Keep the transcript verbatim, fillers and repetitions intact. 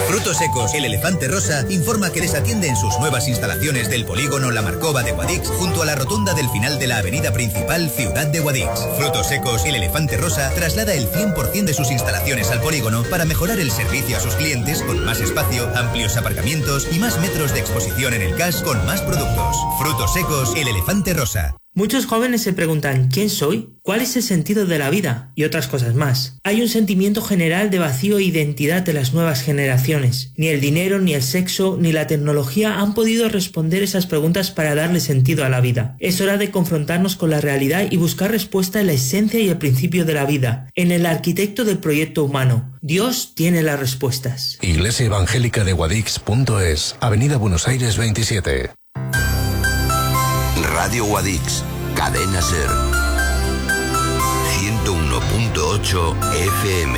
Frutos Secos, el elefante rosa, informa que les atiende en sus nuevas instalaciones del polígono La Marcova de Guadix, junto a la rotonda del final de la avenida principal Ciudad de Guadix. Frutos Secos, el elefante rosa, traslada el cien por ciento de sus instalaciones al polígono para mejorar el servicio a sus clientes con más espacio, amplios aparcamientos y más metros de exposición en el C A S con más productos. Frutos Secos, el elefante rosa. Muchos jóvenes se preguntan ¿quién soy? ¿Cuál es el sentido de la vida? Y otras cosas más. Hay un sentimiento general de vacío e identidad de las nuevas generaciones. Ni el dinero, ni el sexo, ni la tecnología han podido responder esas preguntas para darle sentido a la vida. Es hora de confrontarnos con la realidad y buscar respuesta en la esencia y el principio de la vida, en el arquitecto del proyecto humano. Dios tiene las respuestas. Iglesia Evangélica de Guadix punto es, Avenida Buenos Aires veintisiete. Radio Guadix, Cadena Ser, ciento uno punto ocho F M.